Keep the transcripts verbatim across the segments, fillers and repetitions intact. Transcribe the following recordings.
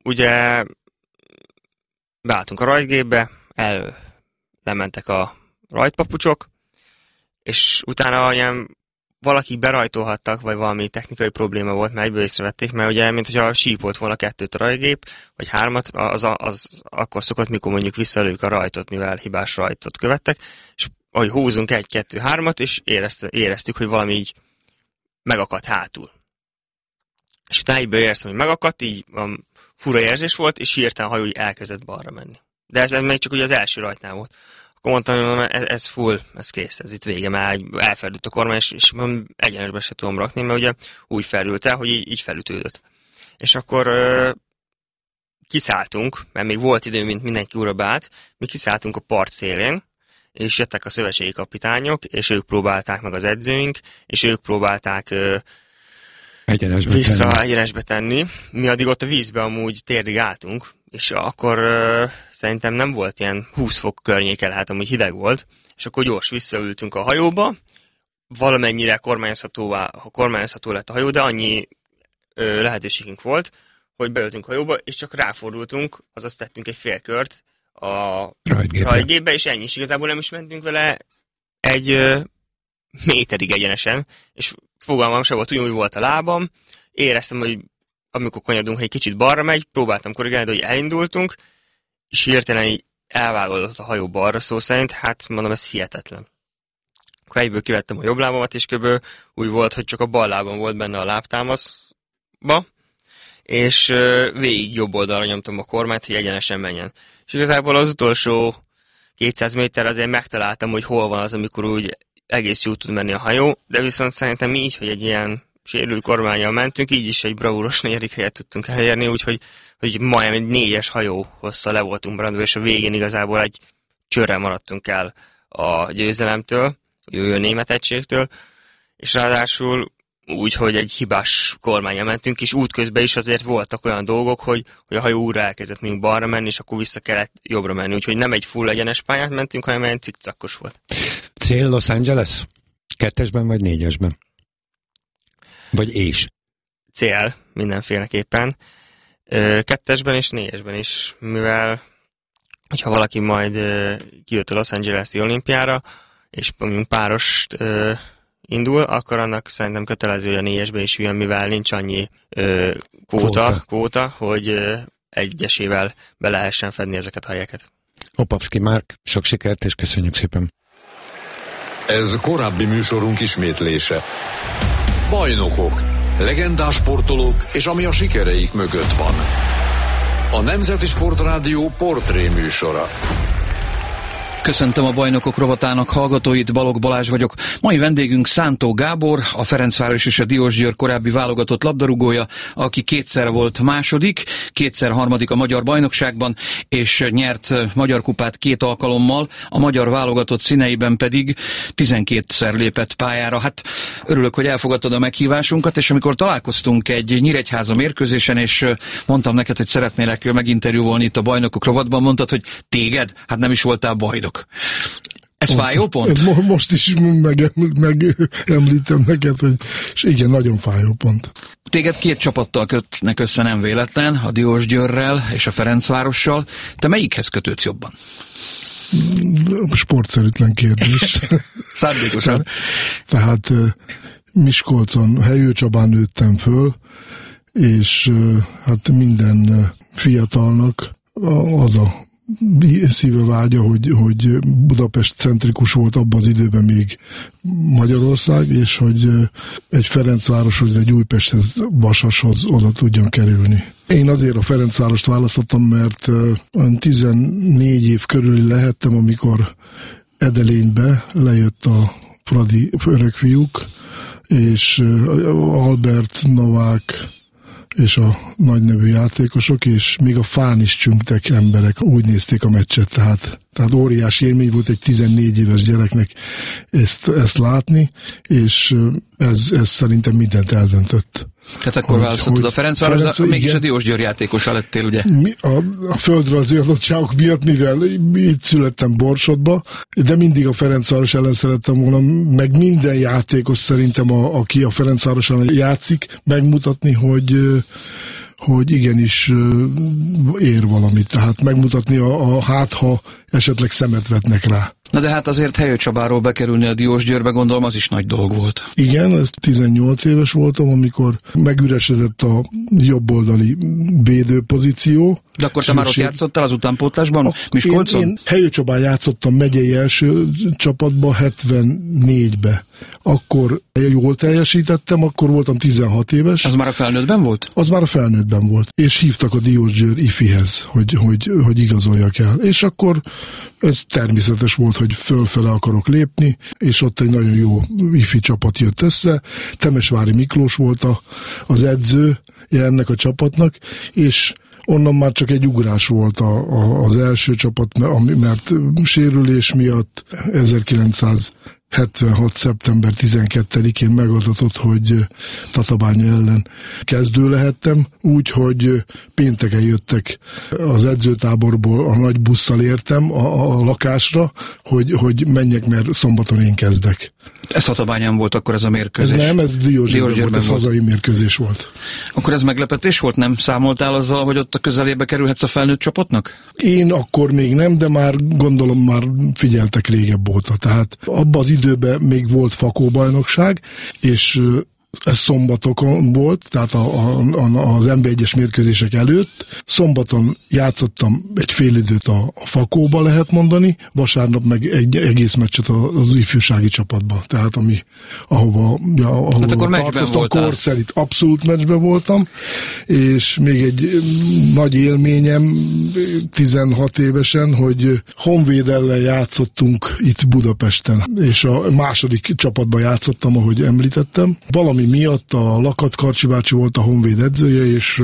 ugye beálltunk a rajtgépbe, el lementek a rajtpapucsok, és utána ilyen valaki berajtolhattak, vagy valami technikai probléma volt, mert egyből észrevették, mert ugye, mint hogyha sípolt volna kettőt a rajtgép, vagy hármat, az, az, az akkor szokott, mikor mondjuk visszalőjük a rajtot, mivel hibás rajtot követtek, és ahogy húzunk egy, kettő, hármat, és érezte, éreztük, hogy valami így megakadt hátul. És utána egyből éreztem, hogy megakadt, így um, fura érzés volt, és hirtelen a hajó elkezdett balra menni. De ez, ez még csak ugye az első rajtnál volt. Akkor mondtam, hogy ez, ez full, ez kész, ez itt vége, már elferdült a kormány, és, és egyenesbe se tudom rakni, mert ugye úgy ferdült el, hogy így, így felütődött. És akkor ö, kiszálltunk, mert még volt idő, mint mindenki újra beállt, mi kiszálltunk a part szélén, és jöttek a szövetségi kapitányok, és ők próbálták meg az edzőink, és ők próbálták ö, egyenesbe vissza tenni. egyenesbe tenni. Mi addig ott a vízbe amúgy térdig álltunk, és akkor ö, szerintem nem volt ilyen húsz fok környéken, hát amúgy hideg volt, és akkor gyors visszaültünk a hajóba, valamennyire kormányozhatóvá, kormányozható lett a hajó, de annyi ö, lehetőségünk volt, hogy beültünk a hajóba, és csak ráfordultunk, azaz tettünk egy félkört a Rajtgépbe. rajtgépbe, és ennyi is. Igazából nem is mentünk vele egy ö, méterig egyenesen, és fogalmam sem volt, ugyanúgy volt a lábam, éreztem, hogy amikor kanyarudunk, egy kicsit balra megy, próbáltam korrigálni, de hogy elindultunk, és hirtelen így elvágódott a hajó balra szó szerint, hát mondom, ez hihetetlen. Akkor egyből kivettem a jobb lábamat, és kb. Úgy volt, hogy csak a bal lábam volt benne a lábtámaszba, és végig jobb oldalra nyomtam a kormányt, hogy egyenesen menjen. És igazából az utolsó kétszáz méter azért megtaláltam, hogy hol van az, amikor úgy egész jól tud menni a hajó, de viszont szerintem mi így, hogy egy ilyen sérült kormánnyal mentünk, így is egy bravúros negyedik helyet tudtunk elérni, úgyhogy hogy majdnem egy négyes hajó hosszal le voltunk maradva, és a végén igazából egy csőrrel maradtunk el a győzelemtől, a német egységtől, és ráadásul úgy, hogy egy hibás kormánnyal mentünk, és útközben is azért voltak olyan dolgok, hogy, hogy a hajó újra elkezdett még balra menni, és akkor vissza kellett jobbra menni, úgyhogy nem egy full egyenes pályát mentünk, hanem egy cikcakos volt. Cél Los Angeles? Kettesben vagy négyesben? Vagy és? Cél mindenféleképpen. Kettesben és négyesben is, mivel hogyha valaki majd kijött a Los Angeles-i olimpiára, és páros indul, akkor annak szerintem kötelező, hogy a négyesben is jön, mivel nincs annyi ö, kvóta, kvóta. kvóta, hogy ö, egyesével be lehessen fedni ezeket a helyeket. Opavszky Márk, sok sikert, és köszönjük szépen. Ez korábbi műsorunk ismétlése. Bajnokok, legendás sportolók, és ami a sikereik mögött van. A Nemzeti Sportrádió portré műsora. Köszöntöm a Bajnokok rovatának hallgatóit, Balogh Balázs vagyok. Mai vendégünk Szántó Gábor, a Ferencváros és a Diósgyőr korábbi válogatott labdarúgója, aki kétszer volt második, kétszer harmadik a magyar bajnokságban, és nyert magyar kupát két alkalommal, a magyar válogatott színeiben pedig tizenkétszer lépett pályára. Hát örülök, hogy elfogadtad a meghívásunkat, és amikor találkoztunk egy Nyíregyháza mérkőzésen, és mondtam neked, hogy szeretnélek meginterjúvolni itt a Bajnokok rovatban, mondtad, hogy téged? Hát nem is voltál bajnok. Ez pont, fájó pont? Ez mo- most is megemlítem meg, neked, hogy és igen, nagyon fájó pont. Téged két csapattal kötnek össze, nem véletlen, a Diósgyőrrel és a Ferencvárossal. Te melyikhez kötődsz jobban? Sportszerűtlen kérdés. Szándékosan. Tehát Miskolcon, Helyőcsabán nőttem föl, és hát minden fiatalnak az a szíve vágya, hogy, hogy Budapest centrikus volt abban az időben még Magyarország, és hogy egy Ferencvároshoz, egy Újpesthez, Vasashoz oda tudjon kerülni. Én azért a Ferencvárost választottam, mert tizennégy év körül lehettem, amikor Edelénybe lejött a Fradi öregfiúk, és Albert, Novák és a nagynevű játékosok, és még a fán is csüngtek emberek, úgy nézték a meccset, tehát, tehát óriási élmény volt egy tizennégy éves gyereknek ezt, ezt látni, és ez, ez szerintem mindent eldöntött. Tehát akkor választottad a Ferencváros, Ferenc, de mégis a Diósgyőr játékosa lettél, ugye? Mi, a, a földrajzi adottságok miatt, mivel itt születtem Borsodba, de mindig a Ferencváros ellen szerettem volna, meg minden játékos szerintem, a, aki a Ferencváros ellen játszik, megmutatni, hogy hogy igenis ér valamit. Tehát megmutatni a, a hát, ha esetleg szemet vetnek rá. Na de hát azért Helyő Csabáról bekerülni a Diósgyőrbe, gondolom az is nagy dolog volt. Igen, ez tizennyolc éves voltam, amikor megüresedett a jobboldali védőpozíció. De akkor te már ott játszottál az utánpótlásban, Miskolcon? Én, én Helyő Csabán játszottam megyei első csapatba hetvennégybe. Akkor jól teljesítettem, akkor voltam tizenhat éves. Az már a felnőttben volt? Az már a felnőttben volt. És hívtak a Diósgyőr ifihez, hogy, hogy, hogy igazoljak el. És akkor ez természetes volt, hogy fölfele akarok lépni, és ott egy nagyon jó ifi csapat jött össze. Temesvári Miklós volt a, az edző ennek a csapatnak, és onnan már csak egy ugrás volt a, a, az első csapat, mert sérülés miatt ezerkilencszázhetvenhat. szeptember tizenkettedikén megadatott, hogy Tatabánya ellen kezdő lehettem, úgyhogy pénteken jöttek az edzőtáborból, a nagy busszal értem a, a lakásra, hogy, hogy menjek, mert szombaton én kezdek. Ez Tatabányán volt akkor ez a mérkőzés? Ez nem, ez Diósgyőrben volt, ez hazai mérkőzés volt. Akkor ez meglepetés volt? Nem számoltál azzal, hogy ott a közelébe kerülhetsz a felnőtt csapatnak? Én akkor még nem, de már gondolom már figyeltek régebb óta. Tehát abban az időben még volt fakóbajnokság, és ez szombatokon volt, tehát a, a, az en bé egyes mérkőzések előtt. Szombaton játszottam egy fél időt a, a fakóba, lehet mondani, vasárnap meg egy egész meccset az ifjúsági csapatban. Tehát ami, ahova, ja, ahova hát akkor meccsben voltál. Kor szerint abszolút meccsben voltam, és még egy nagy élményem tizenhat évesen, hogy Honvéd ellen játszottunk itt Budapesten, és a második csapatban játszottam, ahogy említettem. Valami miatt a Lakat Karcsi bácsi volt a Honvéd edzője, és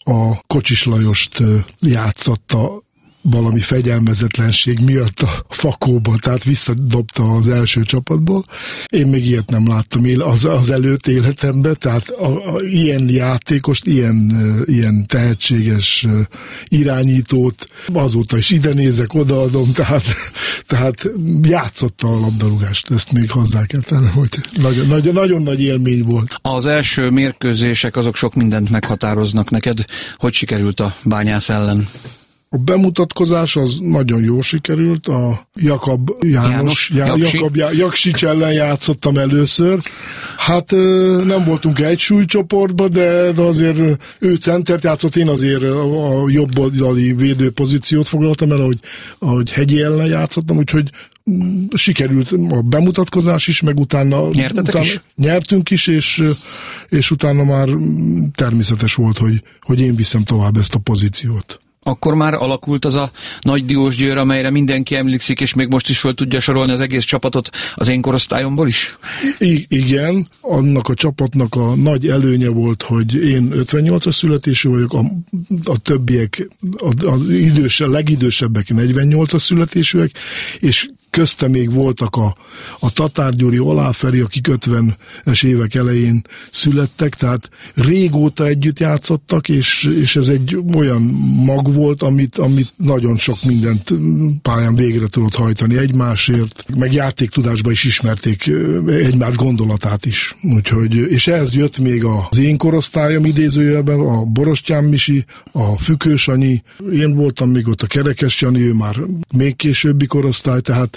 a Kocsis Lajost játszotta valami fegyelmezetlenség miatt a fakóba, tehát visszadobta az első csapatból. Én még ilyet nem láttam az, az előtt életemben, tehát a, a, ilyen játékost, ilyen, ilyen tehetséges irányítót, azóta is ide nézek, odaadom, tehát, tehát játszotta a labdarúgást, ezt még hozzá kell tenni, hogy nagyon, nagyon, nagyon nagy élmény volt. Az első mérkőzések azok sok mindent meghatároznak neked. Hogy sikerült a Bányász ellen? A bemutatkozás az nagyon jól sikerült, a Jakab János, János Jakab Jaksics ellen játszottam először. Hát nem voltunk egy súlycsoportban, de, de azért ő centert játszott, én azért a jobb oldali védőpozíciót foglaltam el, ahogy, ahogy Hegyi ellen játszottam, úgyhogy sikerült a bemutatkozás is, meg utána, utána is? nyertünk is, és, és utána már természetes volt, hogy, hogy én viszem tovább ezt a pozíciót. Akkor már alakult az a nagy Diósgyőr, amelyre mindenki emlékszik, és még most is föl tudja sorolni az egész csapatot az én korosztályomból is? I- igen, annak a csapatnak a nagy előnye volt, hogy én ötvennyolcas születésű vagyok, a, a többiek, a, az idős, a legidősebbek negyvennyolcas születésűek, és közte még voltak a, a Tatár Gyuri, Oláferi, akik ötvenes évek elején születtek, tehát régóta együtt játszottak, és, és ez egy olyan mag volt, amit, amit nagyon sok mindent pályán végre tudott hajtani egymásért, meg játéktudásban is ismerték egymás gondolatát is. Úgyhogy, és ehhez jött még az én korosztályom idézőjelben, a Borostyán Misi, a Fükős Anyi, én voltam még ott a Kerekes Jani, ő már még későbbi korosztály, tehát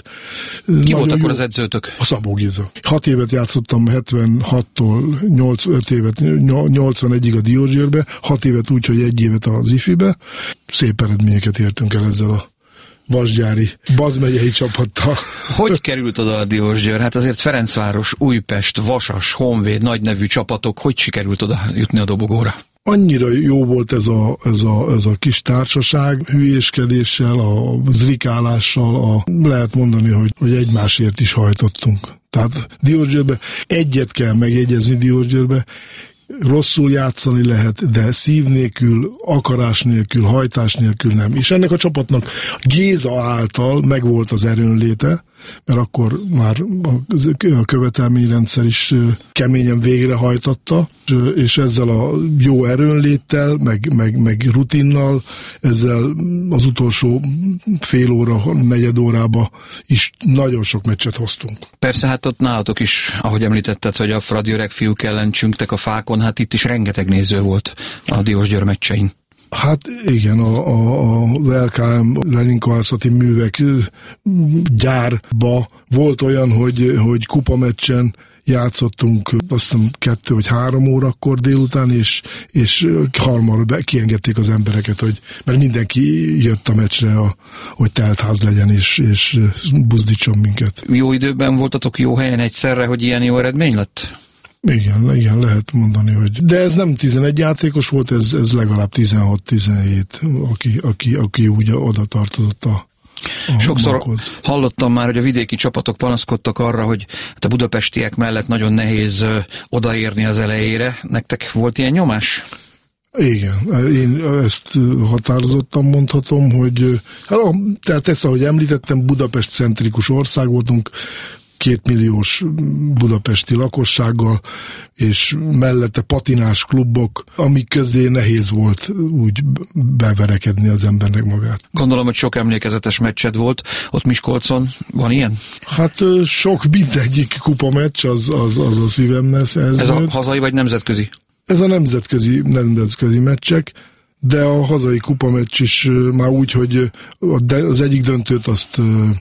ki volt akkor jó. Az edzőtök? A Szabó Géza. Hat évet játszottam hetvenhattól öt évet, nyolcvanegyig a Diósgyőrbe, hat évet úgy, hogy egy évet az ifibe. Szép eredményeket értünk el ezzel a vasgyári, bazmegyei csapattal. Hogy került oda a Diósgyőr? Hát azért Ferencváros, Újpest, Vasas, Honvéd, nagy nevű csapatok, hogy sikerült oda jutni a dobogóra? Annyira jó volt ez a, ez a, ez a kis társaság, hülyéskedéssel, a zrikálással, a, lehet mondani, hogy, hogy egymásért is hajtottunk. Tehát Diósgyőrbe egyet kell megjegyezni Diósgyőrbe, rosszul játszani lehet, de szív nélkül, akarás nélkül, hajtás nélkül nem. És ennek a csapatnak Géza által megvolt az erőnléte, mert akkor már a követelményrendszer is keményen végrehajtatta, és ezzel a jó erőnléttel, meg, meg, meg rutinnal, ezzel az utolsó fél óra, negyed órába is nagyon sok meccset hoztunk. Persze, hát ott nálatok is, ahogy említetted, hogy a fradi öreg fiúk ellen csüngtek a fákon, hát itt is rengeteg néző volt a Diósgyőr meccsein. Hát igen, a, a, az el ká em Leninkovászati művek gyárba volt olyan, hogy, hogy kupameccsen játszottunk, azt hiszem kettő vagy három órakor délután, és, és harmadra be, kiengedték az embereket, hogy, mert mindenki jött a meccsre, a, hogy teltház legyen, és, és buzdítson minket. Jó időben voltatok jó helyen egyszerre, hogy ilyen jó eredmény lett? Igen, igen, lehet mondani, hogy... De ez nem tizenegy játékos volt, ez, ez legalább tizenhat-tizenhét, aki, aki, aki úgy oda tartozott a A Sokszor bankhoz. Hallottam már, hogy a vidéki csapatok panaszkodtak arra, hogy hát a budapestiek mellett nagyon nehéz odaérni az elejére. Nektek volt ilyen nyomás? Igen, én ezt határozottan mondhatom, hogy hát, tehát ezt, ahogy említettem, Budapest-centrikus ország voltunk, kétmilliós budapesti lakossággal, és mellette patinás klubok, amik közé nehéz volt úgy beverekedni az embernek magát. Gondolom, hogy sok emlékezetes meccsed volt. Ott Miskolcon van ilyen? Hát sok, mindegyik kupameccs, az, az, az a szívemhez. Ez, Ez a hazai vagy nemzetközi? Ez a nemzetközi, nemzetközi meccsek, de a hazai kupameccs is már úgy, hogy az egyik döntőt azt...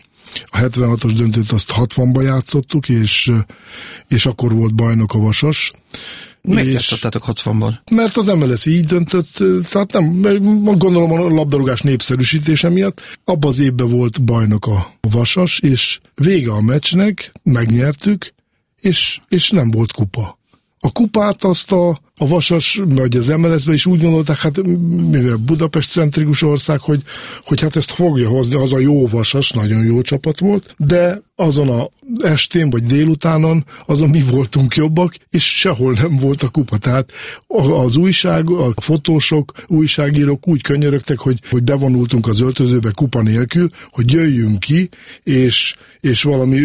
A hetvenhatos döntőt azt hatvanba játszottuk, és, és akkor volt bajnok a Vasas. Miért és, játszottátok hatvanban? Mert az em el es így döntött, tehát nem, gondolom a labdarúgás népszerűsítése miatt, abban az évben volt bajnok a Vasas, és vége a meccsnek, megnyertük, és, és nem volt kupa. A kupát azt a, a Vasas, vagy az em el es-ben is úgy gondolták, hát mivel Budapest-centrikus ország, hogy, hogy hát ezt fogja hozni, az a jó Vasas, nagyon jó csapat volt, de azon a estén, vagy délutánon azon mi voltunk jobbak, és sehol nem volt a kupa. Tehát az újság, a fotósok, újságírók úgy könyörögtek, hogy, hogy bevonultunk az öltözőbe kupa nélkül, hogy jöjjünk ki, és, és valami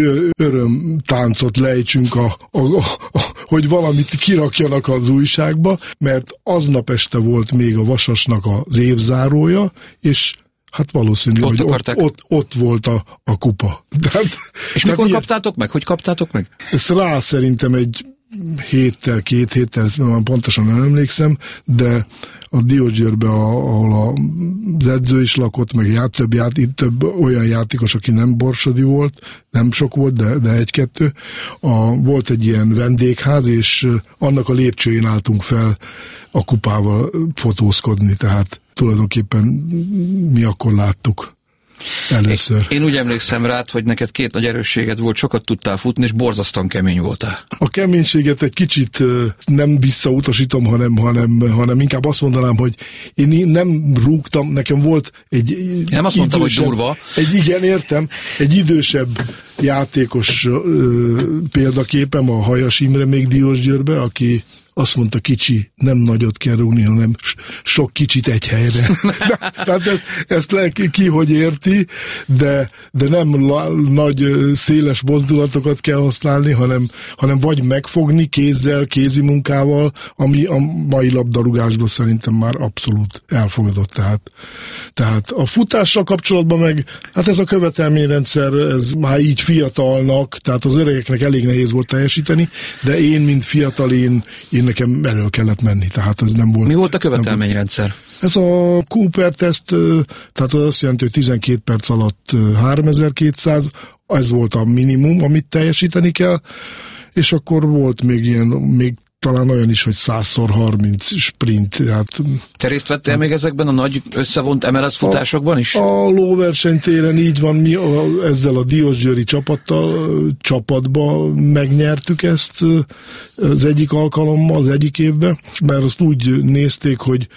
örömtáncot lejtsünk, a, a, a, a, hogy valamit kirakjanak az újságba, mert aznap este volt még a Vasasnak az évzárója, és hát valószínű, ott hogy ott, ott, ott volt a, a kupa. Tehát, és mikor ilyen, kaptátok meg? Hogy kaptátok meg? Ez rá szerintem egy héttel, két héttel, ezt már pontosan nem emlékszem, de a Diósgyőrbe, ahol az edző is lakott, meg ját, több, ját, több olyan játékos, aki nem Borsodi volt, nem sok volt, de, de egy-kettő. A, volt egy ilyen vendégház, és annak a lépcsőjén álltunk fel a kupával fotózkodni, tehát tulajdonképpen mi akkor láttuk először. Én, én úgy emlékszem rád, hogy neked két nagy erősséged volt, sokat tudtál futni, és borzasztóan kemény voltál. A keménységet egy kicsit nem visszautasítom, hanem, hanem, hanem inkább azt mondanám, hogy én nem rúgtam, nekem volt egy... Én nem azt mondtam, hogy durva. Egy, igen, értem, egy idősebb játékos ö, példaképem, a Hajas Imre még Diósgyőrbe, aki azt mondta, kicsi, nem nagyot kell rúgni, hanem sok kicsit egy helyre. Tehát ezt, ezt le, ki hogy érti, de, de nem la, nagy, széles mozdulatokat kell használni, hanem, hanem vagy megfogni kézzel, kézi munkával, ami a mai labdarúgásban szerintem már abszolút elfogadott. Tehát, tehát a futással kapcsolatban meg, hát ez a követelményrendszer, ez már így fiatalnak, tehát az öregeknek elég nehéz volt teljesíteni, de én, mint fiatal, én, én nekem elő kellett menni, tehát ez nem volt... Mi volt a követelményrendszer? Ez a Cooper-teszt, tehát az azt jelenti, hogy tizenkét perc alatt háromezer-kétszáz, ez volt a minimum, amit teljesíteni kell, és akkor volt még ilyen, még talán olyan is, hogy százszor harminc sprint. Hát, Te részt vettél hát, még ezekben a nagy összevont em el es futásokban is? A, a lóversenytéren így van, mi a, ezzel a diósgyőri csapattal, csapatba megnyertük ezt az egyik alkalommal, az egyik évben, mert azt úgy nézték, hogy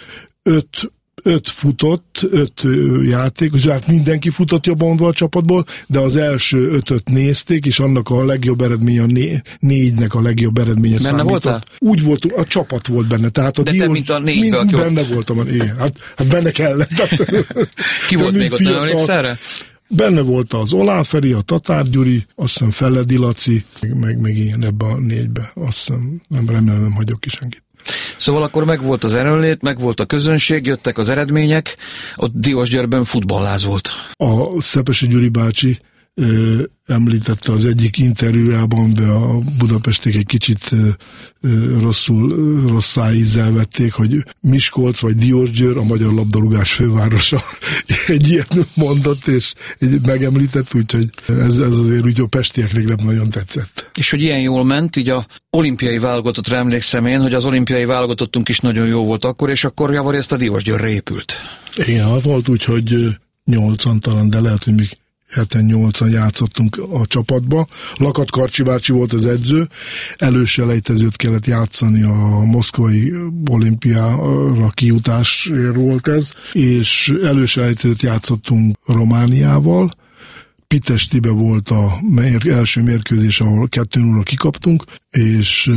öt öt futott, öt játékos, hát mindenki futott jobban mondva a csapatból, de az első ötöt nézték, és annak a legjobb eredménye, a né, négynek a legjobb eredménye benne számított. Voltál? Úgy volt, a csapat volt benne. Tehát a de Diós, te, mint a négyből, mind, benne voltam, igen. Hát, hát benne kellett. Ki volt még ott, nem emlékszel erre? Benne volt az Oláferi, a Tatár Gyuri, azt hiszem Felledi Laci, meg, meg, meg ilyen ebbe a négybe. Azt hiszem, nem remélem, nem hagyok ki senkit. Szóval akkor megvolt az erőnlét, megvolt a közönség, jöttek az eredmények, ott Diósgyőrben futballáz volt. A Szepesi Gyuri bácsi ö, említette az egyik interjújában, de a budapestiek egy kicsit ö, ö, rosszul, ö, rosszá ízzel vették, hogy Miskolc vagy Diósgyőr a magyar labdarúgás fővárosa. Egy ilyet mondott, és egy megemlített, úgyhogy ez, ez azért úgy a pestieknek nem nagyon tetszett. És hogy ilyen jól ment, így a olimpiai válogatottra emlékszem én, hogy az olimpiai válogatottunk is nagyon jó volt akkor, és akkor javar ezt a Diósgyőrre épült. Igen, hát volt úgy, hogy nyolcan talán, de lehet, hogy még hetvennyolcan játszottunk a csapatba. Lakat Karcsi bácsi volt az edző, előselejtezőt kellett játszani a moszkvai olimpiára kijutásért volt ez, és előselejtezőt játszottunk Romániával. Pitestibe volt a első mérkőzés, ahol kettő nullra kikaptunk, és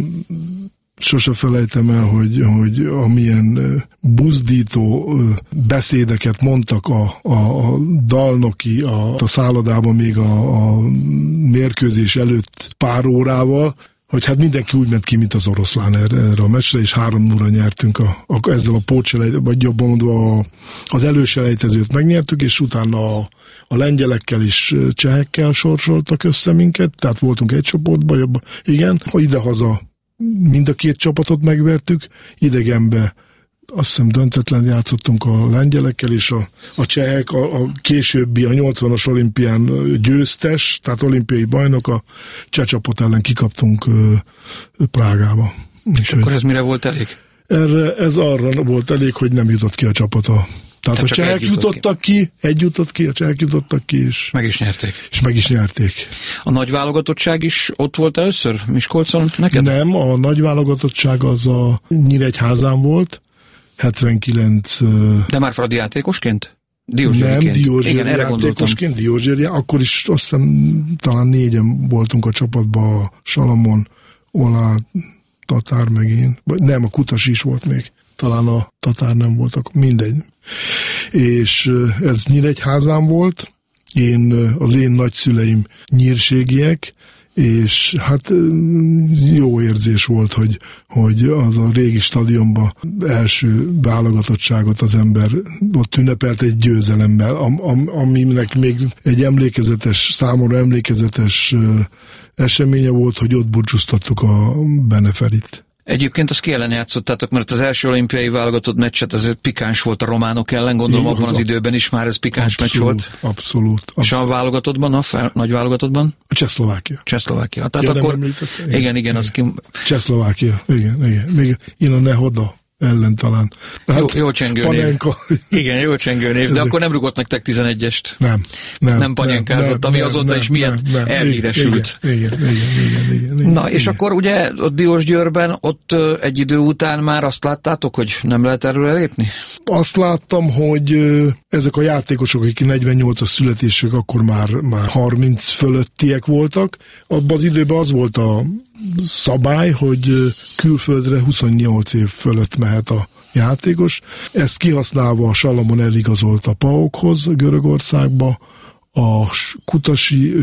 sose felejtem el, hogy, hogy amilyen buzdító beszédeket mondtak a, a, a dalnoki a, a szállodában még a, a mérkőzés előtt pár órával, hogy hát mindenki úgy ment ki, mint az oroszlán erre, erre a meccsre, és három nullra nyertünk a, a, ezzel a pótselejtezőt, vagy jobban mondva a, az előselejtezőt megnyertük, és utána a, a lengyelekkel és csehekkel sorsoltak össze minket, tehát voltunk egy csoportban, jobban, igen, ha idehaza mind a két csapatot megvertük, idegenbe azt hiszem döntetlen játszottunk a lengyelekkel, és a, a csehek, a, a későbbi, a nyolcvanas olimpián győztes, tehát olimpiai bajnok, a cseh csapat ellen kikaptunk ö, ö, Prágába. És, és akkor ez mire volt elég? Erre, ez arra volt elég, hogy nem jutott ki a csapata. Tehát a csehek jutottak ki. ki, egy jutott ki, a csehek jutottak ki, és meg is nyerték. És meg is nyerték. A nagy válogatottság is ott volt először Miskolcon neked? Nem, a nagy válogatottság az a Nyíregyházán volt, hetvenkilenc... De már Fradi játékosként? Diósgyőriként? Nem, Diósgyőri játékosként, Diósgyőri, akkor is azt hiszem talán négyen voltunk a csapatban, a Salamon, Olá, Tatár meg én. Nem, a Kutasi is volt még. Talán a Tatár nem voltak, mindegy. És ez Nyíregyházán volt, én, az én nagyszüleim nyírségiek, és hát jó érzés volt, hogy, hogy az a régi stadionban első válogatottságot az ember ott ünnepelt egy győzelemmel, am, am, aminek még egy emlékezetes, számomra emlékezetes eseménye volt, hogy ott búcsúztattuk a Beneferit. Egyébként azt ki ellen játszottátok, mert az első olimpiai válogatott meccset azért pikáns volt a románok ellen, gondolom abban az időben is már ez pikáns meccs volt. Abszolút, abszolút. És a válogatottban, a fel, nagy válogatottban? A Csehszlovákia. Csehszlovákia. Tehát ja, akkor, igen, igen, igen, igen, az ki... Csehszlovákia, igen, igen. Még én a Nehoda ellen talán. Jó, jó csengő név. Igen, jó csengő név, de akkor nem rugott nektek tizenegyest. Nem. Nem, nem panyánkázott, nem, ami nem, azóta nem, is milyen nem, nem, elhíresült. Igen, igen, igen, igen, igen, igen. Na, és igen. Akkor ugye a Diósgyőrben ott egy idő után már azt láttátok, hogy nem lehet erről elépni? Azt láttam, hogy ezek a játékosok, akik negyvennyolcas születések, akkor már, már harminc fölöttiek voltak. Abban az időben az volt a szabály, hogy külföldre huszonnyolc év fölött mehet a játékos. Ezt kihasználva a Salamon eligazolt a PAOK-hoz Görögországba, a Kutasi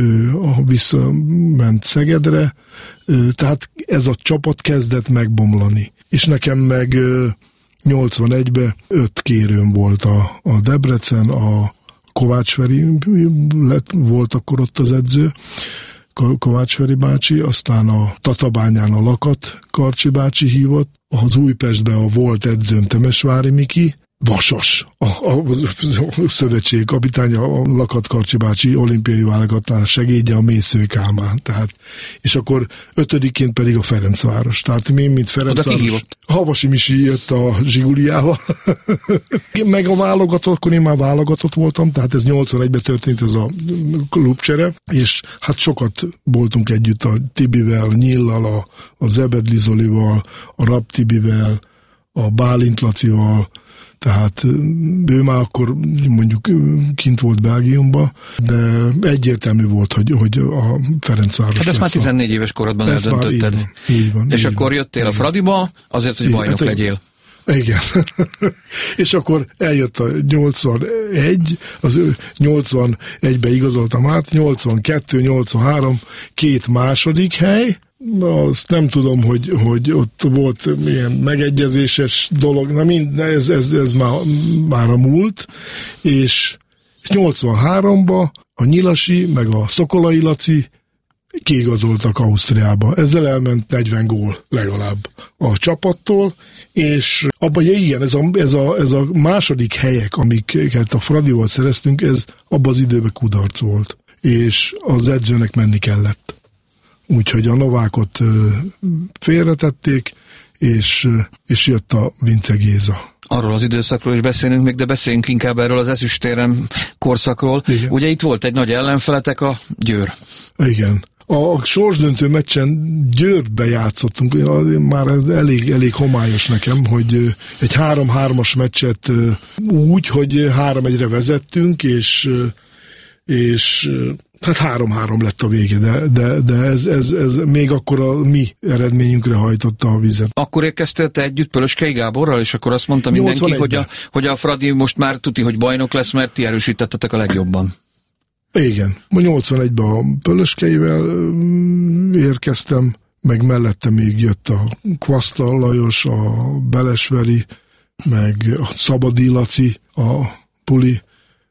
visszament Szegedre, tehát ez a csapat kezdett megbomlani. És nekem meg nyolcvanegyben öt kérőm volt a, a Debrecen, a Kovács Feri lett, volt akkor ott az edző, Kovács Feri bácsi, aztán a Tatabányán a Lakat Karcsi bácsi hívott, az Újpestben a volt edzőm Temesvári Miki, Vasas, a, a, a szövetség kapitánya, a Lakat Karcsi bácsi olimpiai válogatás segédje, a Mésző Kálmán. Tehát, és akkor ötödikként pedig a Ferencváros. Tehát én, mint Ferencváros, Havasi Misi jött a Zsiguliával. Meg a válogatott, akkor én már válogatott voltam, tehát ez nyolcvanegyben történt ez a klubcsere, és hát sokat voltunk együtt a Tibivel, a Nyillal, a, a Zebedli Zolival, a Rapp Tibivel, a Bálint Lacival, tehát ő már akkor mondjuk kint volt Belgiumban, de egyértelmű volt, hogy, hogy a Ferencváros hát ezt már tizennégy éves korodban eldöntötted. Így van, így és van, akkor így jöttél van. A Fradiba azért, hogy bajnok hát ez, legyél. Igen. És akkor eljött a nyolcvanegy, az nyolcvanegybe igazoltam át, nyolcvankettő nyolcvanhárom, két második hely, azt nem tudom, hogy, hogy ott volt ilyen megegyezéses dolog, na mind, ez, ez, ez már, már a múlt, és nyolcvanháromba a Nyilasi, meg a Szokolai Laci kiigazoltak Ausztriába. Ezzel elment negyven gól legalább a csapattól, és abban, ja, igen, ez a, ez, a, ez a második helyek, amiket a Fradival szereztünk, ez abban az időben kudarc volt, és az edzőnek menni kellett. Úgyhogy a Novákot félretették, és, és jött a Vince Géza. Arról az időszakról is beszélünk még, de beszéljünk inkább erről az ezüstérem korszakról. Igen. Ugye itt volt egy nagy ellenfeletek, a Győr. Igen. A sorsdöntő meccsen Győrbe játszottunk, már ez elég, elég homályos nekem, hogy egy három-hármas meccset úgy, hogy három egyre vezettünk, és, és hát három-három lett a vége, de, de, de ez, ez, ez még akkor a mi eredményünkre hajtotta a vizet. Akkor érkeztél te együtt Pölöskei Gáborral, és akkor azt mondta mindenki, hogy a, hogy a Fradi most már tuti, hogy bajnok lesz, mert ti erősítettetek a legjobban. Igen. Ma nyolcvanegyben a Pölöskeivel érkeztem, meg mellette még jött a Kvasztal Lajos, a Belesveri, meg a Szabadi Laci, a Puli,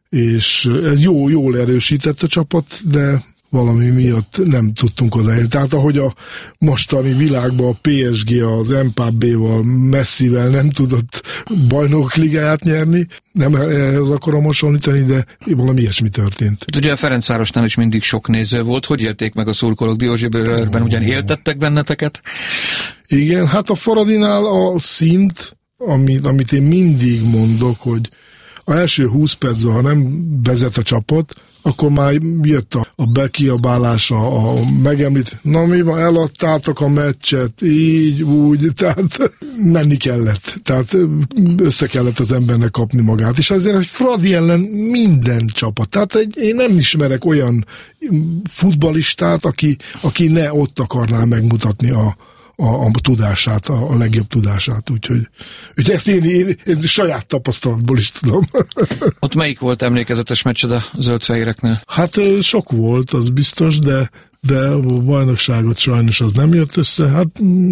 és ez jó, jól erősített a csapat, de valami miatt nem tudtunk odaérni. Tehát ahogy a mostani világban a pé es gé az Mbappéval, Messivel nem tudott bajnokok ligáját nyerni, nem ehhez akarom hasonlítani, de valami ilyesmi történt. Ugye a Ferencvárosnál is mindig sok néző volt. Hogy élték meg a szurkolók Diósgyőrben? Ugyan éltettek benneteket? Igen, hát a Faradinál a szint, amit, amit én mindig mondok, hogy a első húsz percben, ha nem vezet a csapat, akkor már jött a, a bekiabálás, a, a megemlít, na mi van, eladtátok a meccset, így, úgy, tehát menni kellett, tehát össze kellett az embernek kapni magát, és azért, hogy Fradi ellen minden csapat, tehát egy, én nem ismerek olyan futballistát, aki, aki ne ott akarná megmutatni a A, a tudását, a, a legjobb tudását, úgyhogy, úgyhogy ezt én, én, én saját tapasztalatból is tudom. Ott melyik volt emlékezetes meccsed a zöldfehéreknél? Hát sok volt, az biztos, de de a bajnokságot sajnos az nem jött össze. Hát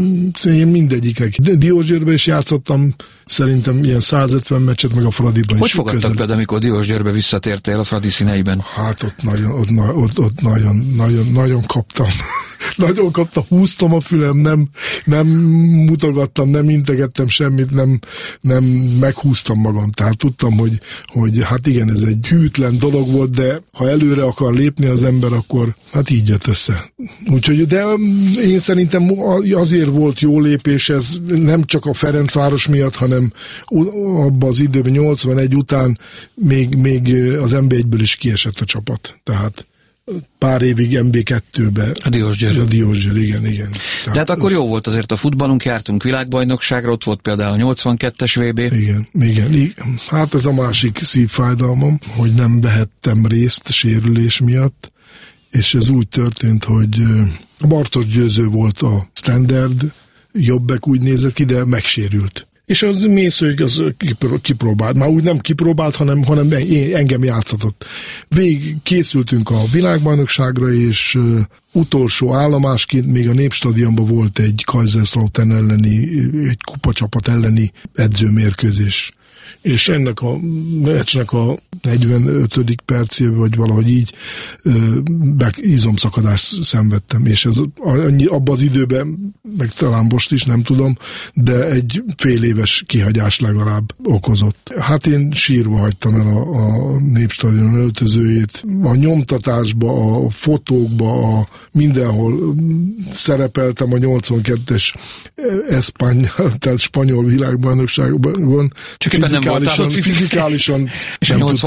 én mindegyiknek. Diósgyőrben is játszottam, szerintem ilyen százötven meccset, meg a Fradiban is. Hogy fogadtak például, amikor Diósgyőrbe visszatértél a Fradi színeiben? Hát ott nagyon, ott, ott, ott nagyon, nagyon, nagyon kaptam. Nagyon kaptam, húztam a fülem, nem, nem mutogattam, nem integettem semmit, nem, nem meghúztam magam. Tehát tudtam, hogy, hogy hát igen, ez egy hűtlen dolog volt, de ha előre akar lépni az ember, akkor hát így jött össze. Úgyhogy, de én szerintem azért volt jó lépés, ez nem csak a Ferencváros miatt, hanem abban az időben nyolcvanegy után még, még az em bé egyből is kiesett a csapat. Tehát pár évig em bé kettőbe. A Diósgyőr. A Diósgyőr, igen, igen. Tehát De hát akkor jó volt azért a futballunk, jártunk világbajnokságra, ott volt például a nyolcvankettes vé bé. Igen, igen, igen. Hát ez a másik szívfájdalmam, hogy nem vehettem részt sérülés miatt, és ez úgy történt, hogy a Bartos Győző volt a standard, jobbek úgy nézett ki, de megsérült. És az Mészőig az kipróbált. Már úgy nem kipróbált, hanem, hanem engem játszatott. Végig készültünk a világbajnokságra, és uh, utolsó állomásként még a Népstadionban volt egy Kaiserslautern elleni, egy kupacsapat elleni edzőmérkőzés. És ennek a meccsnek a negyvenötödik percében, vagy valahogy így uh, izomszakadást szenvedtem, és ez abban az időben, meg talán most is, nem tudom, de egy fél éves kihagyás legalább okozott. Hát én sírva hagytam el a, a Népstadion öltözőjét. A nyomtatásba, a fotókba, a mindenhol szerepeltem a nyolcvankettes Espanya, tehát spanyol világbajnokságban. Csak éppen nem voltál ott fizikálisan és a nem tudtam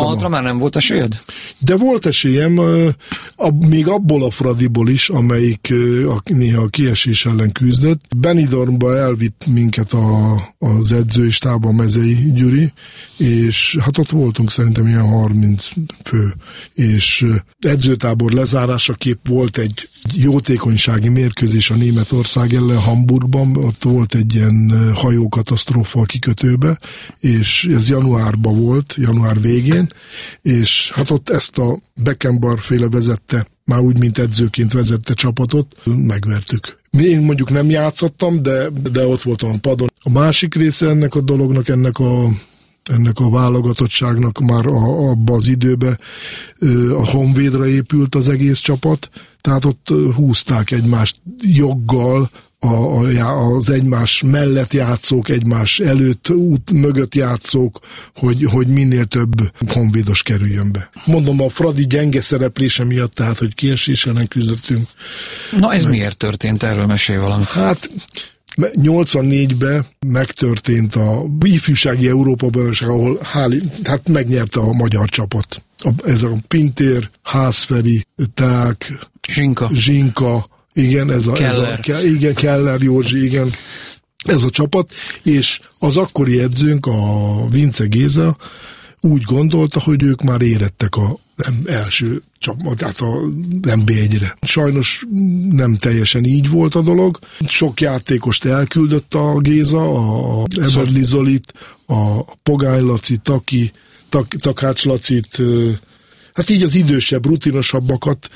Vonatra már nem volt esélyed? De volt esélyem, a, még abból a Fradiból is, amelyik a, néha a kiesés ellen küzdött. Benidormba elvitt minket a, az edzőistába, a Mezei Gyuri, és hát ott voltunk szerintem ilyen harminc fő, és edzőtábor lezárásaképp volt egy jótékonysági mérkőzés a Németország ellen Hamburgban, ott volt egy ilyen hajókatasztrófa a kikötőbe, és ez januárban volt, január végén, és hát ott ezt a Beckenbauer féle vezette, már úgy, mint edzőként vezette csapatot, megvertük. Én mondjuk nem játszottam, de, de ott voltam a padon. A másik része ennek a dolognak, ennek a ennek a válogatottságnak már a, abba az időben a Honvédra épült az egész csapat, tehát ott húzták egymást joggal, a, a, az egymás mellett játszók, egymás előtt, út mögött játszók, hogy, hogy minél több honvédos kerüljön be. Mondom, a Fradi gyenge szereplése miatt, tehát, hogy kiesés ellen küzdöttünk. Na ez meg... miért történt? Erről mesélj valamit. Hát nyolcvannégyben megtörtént a ifjúsági Európa-bajnokság, ahol háli, hát megnyerte a magyar csapat. A, ez a Pintér, Házferi, Ták, Zsinka, Zsinka igen, ez a, Keller. Ez a, igen, Keller Józsi, igen, ez a csapat, és az akkori edzőnk, a Vince Géza úgy gondolta, hogy ők már érettek a első csapat, tehát a en bé egyre. Sajnos nem teljesen így volt a dolog. Sok játékost elküldött a Géza, a Eberli Zolit, a Pogány Laci, Taki, Tak, Takács Lacit, hát így az idősebb, rutinosabbakat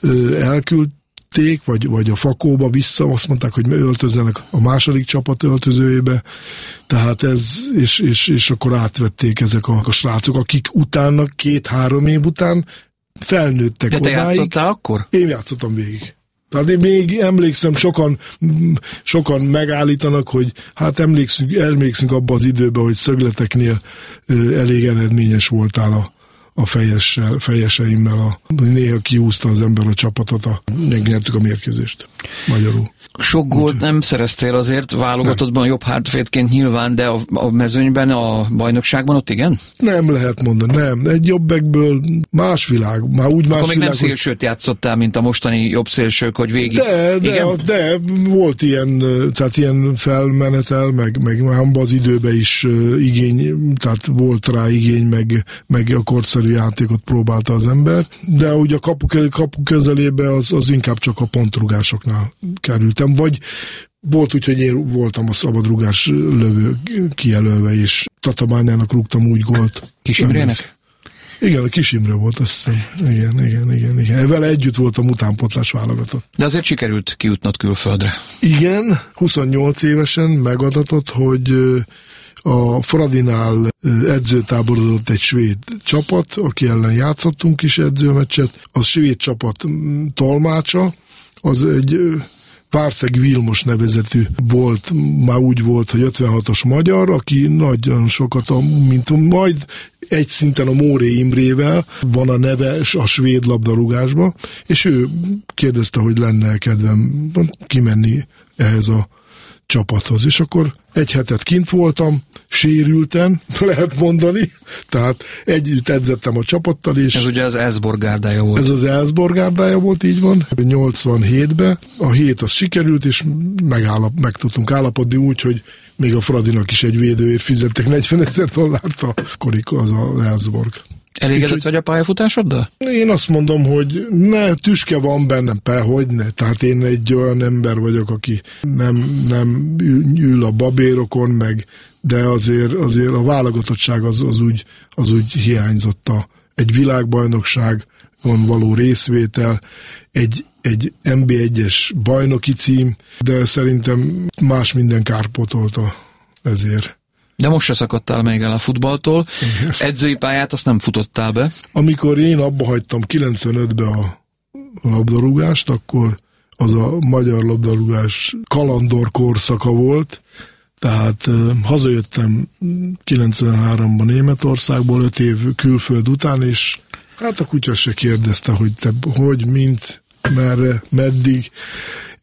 elküldték, vagy, vagy a Fakóba vissza, azt mondták, hogy öltözzenek a második csapat öltözőjébe, tehát ez, és, és, és akkor átvették ezek a, a srácok, akik utána, két-három év után felnőttek de te odáig. játszottál akkor? Én játszottam végig. Tehát én még emlékszem, sokan, sokan megállítanak, hogy hát emlékszünk, emlékszünk abba az időben, hogy szögleteknél elég eredményes voltál a, a fejessel, fejeseimmel, a, néha kiúzta az ember a csapatot, a, megnyertük a mérkőzést magyarul. Sok gólt nem szereztél azért, válogatottban jobb hátvédként nyilván, de a, a mezőnyben, a bajnokságban ott igen? Nem lehet mondani, nem. Egy jobbekből más világ, már úgy más Akkor még világ, nem szélsőt hogy... játszottál, mint a mostani jobb szélsők, hogy végig. De, de, de volt ilyen, tehát ilyen felmenetel, meg, meg abban az időben is igény, tehát volt rá igény, meg, meg a korszerű játékot próbálta az ember, de ugye a kapu, kapu közelébe az, az inkább csak a pontrugásoknál került. Vagy volt úgy, hogy én voltam a szabadrugás lövő kijelölve, és Tatabányának rúgtam úgy gólt. Kis Imrének? Igen, a Kis Imre volt, azt hiszem. Igen, igen, igen, igen. Vele együtt voltam utánpótlás válogatott. De azért sikerült kijutnod külföldre. Igen, huszonnyolc évesen megadatott, hogy a Fradinál edzőtáborozott egy svéd csapat, aki ellen játszottunk is edzőmeccset. A svéd csapat tolmácsa, az egy Várszeg Vilmos nevezetű volt, már úgy volt, hogy ötvenhatos magyar, aki nagyon sokat, a, mint majd egy szinten a Móré Imrével van a neve a svéd labdarúgásba, és ő kérdezte, hogy lenne kedvem kimenni ehhez a csapathoz. És akkor egy hetet kint voltam, sérülten, lehet mondani, tehát együtt edzettem a csapattal is. Ez ugye az Elfsborg gárdája volt. Ez az Elfsborg gárdája volt, így van. nyolcvanhétben a hét az sikerült, és megállap, meg tudtunk állapodni úgy, hogy még a Fradinak is egy védőért fizettek negyvenezer dollárt, akkor az az Elfsborg. Elégedett vagy a pályafutásoddal? Én azt mondom, hogy ne, tüske van bennem, hogy ne. Tehát én egy olyan ember vagyok, aki nem, nem ül a babérokon, meg, de azért, azért a válogatottság az, az, úgy, az úgy hiányzott. A, egy világbajnokságon való részvétel, egy, egy en bé egyes bajnoki cím, de szerintem más minden kárpótolta ezért. De most se szakadtál még el a futballtól. Igen. Edzői pályát azt nem futottál be. Amikor én abba hagytam kilencvenötben a labdarúgást, akkor az a magyar labdarúgás kalandor korszaka volt. Tehát uh, hazajöttem kilencvenháromban Németországból, öt év külföld után, és hát a kutya se kérdezte, hogy te hogy, mint, merre, meddig.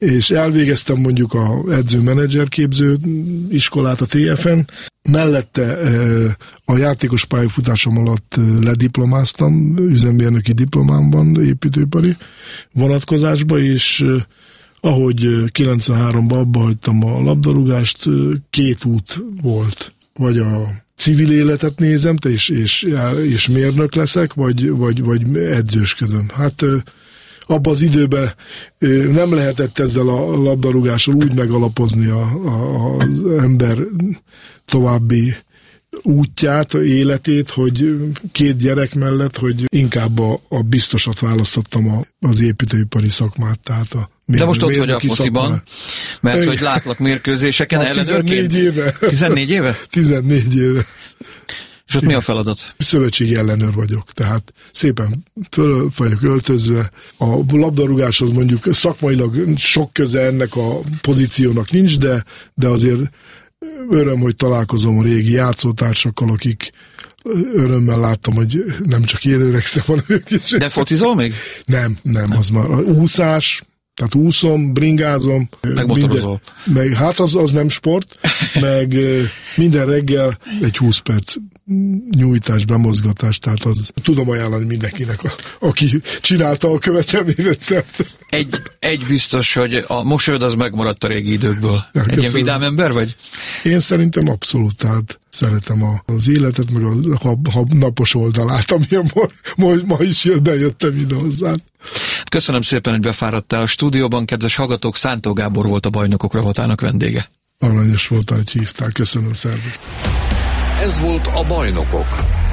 és elvégeztem mondjuk a edző-menedzser képző iskolát a té ef-en, mellette a játékos pályafutásom alatt lediplomáztam, üzemmérnöki diplomámban, építőipari vonatkozásba, és ahogy kilencvenháromban abba hagytam a labdarúgást, két út volt, vagy a civil életet nézem, és, és, és mérnök leszek, vagy, vagy, vagy edzősködöm. Hát abban az időben nem lehetett ezzel a labdarúgással úgy megalapozni a, a, az ember további útját, életét, hogy két gyerek mellett, hogy inkább a, a biztosat választottam a, az építőipari szakmát, tehát a de most ott vagy a fociban, szakmát. Mert Egy, hogy látlak mérkőzéseken hát ellenőrként. tizennégy éve. tizennégy éve? tizennégy éve. És ott mi a feladat? Szövetségi ellenőr vagyok, tehát szépen föl vagyok öltözve. A labdarúgáshoz mondjuk szakmailag sok köze ennek a pozíciónak nincs, de, de azért öröm, hogy találkozom a régi játszótársakkal, akik örömmel láttam, hogy nem csak én öregszem, hanem ők is. De focizol még? Nem, nem, az már úszás, tehát úszom, bringázom. Meg motorozol. Minden, meg, hát az, az nem sport, meg minden reggel egy húsz perc nyújtás, bemozgatás, tehát az tudom ajánlani mindenkinek, a, aki csinálta a követelményrendszert. Egy, egy biztos, hogy a mosolyod az megmaradt a régi időkből. Ja, egy ilyen vidám ember vagy? Én szerintem abszolút, tehát szeretem a, az életet, meg a, a, a napos oldalát, amilyen ma, ma, ma is jött, bejöttem ide hozzá. Köszönöm szépen, hogy befáradtál a stúdióban, kedves hallgatók, Szántó Gábor volt a Bajnokok rovatának vendége. Aranyos voltál, hogy hívtál. Köszönöm, szervusz. Ez volt a Bajnokok,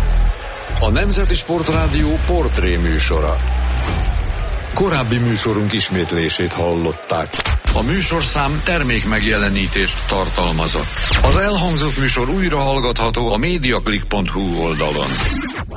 a Nemzeti Sportrádió portré műsora. Korábbi műsorunk ismétlését hallották. A műsorszám termék megjelenítést tartalmazott. Az elhangzott műsor újra hallgatható a mediaclick pont hu oldalon.